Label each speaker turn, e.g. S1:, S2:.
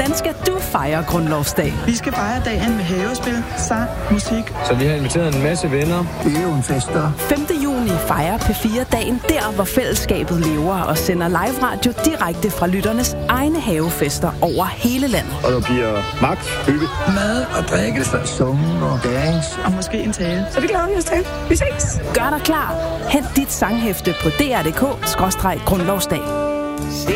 S1: Hvordan skal du fejre grundlovsdag?
S2: Vi skal fejre dagen med havespil, sang, musik.
S3: Så vi har inviteret en masse venner.
S4: Det er jo en fest, der.
S1: 5. juni fejrer P4-dagen der, hvor fællesskabet lever og sender live radio direkte fra lytternes egne havefester over hele landet.
S3: Og der bliver magt, hygge.
S4: Mad og drikke, sungen og dance.
S2: Og måske en tale.
S1: Så det glæder vi os til. Vi ses. Gør dig klar. Hent dit sanghæfte på dr.dk/grundlovsdag.